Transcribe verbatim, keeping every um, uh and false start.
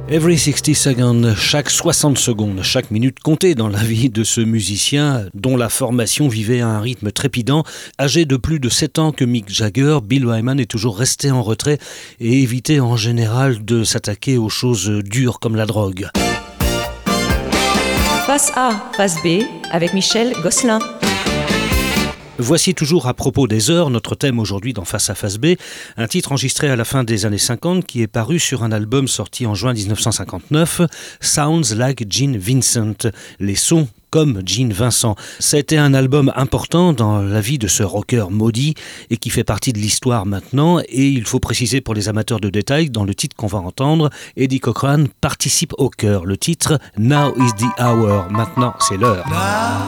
Every sixty seconds, chaque soixante secondes, chaque minute comptée dans la vie de ce musicien dont la formation vivait à un rythme trépidant. Âgé de plus de sept ans que Mick Jagger, Bill Wyman est toujours resté en retrait et évitait en général de s'attaquer aux choses dures comme la drogue. Face A, face B, avec Michel Gosselin. Voici toujours à propos des heures, notre thème aujourd'hui dans Face A Face B, un titre enregistré à la fin des années cinquante qui est paru sur un album sorti en juin dix-neuf cent cinquante-neuf, Sounds Like Gene Vincent, les sons comme Gene Vincent. C'était un album important dans la vie de ce rocker maudit et qui fait partie de l'histoire maintenant, et il faut préciser pour les amateurs de détails, dans le titre qu'on va entendre, Eddie Cochran participe au chœur. Le titre Now is the hour, maintenant c'est l'heure.